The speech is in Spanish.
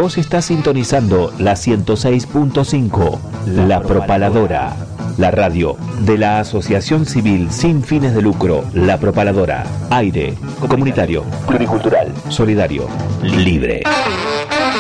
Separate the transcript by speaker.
Speaker 1: Vos estás sintonizando la 106.5, La Propaladora, la radio de la Asociación Civil Sin Fines de Lucro, La Propaladora. Aire comunitario, pluricultural, solidario, libre.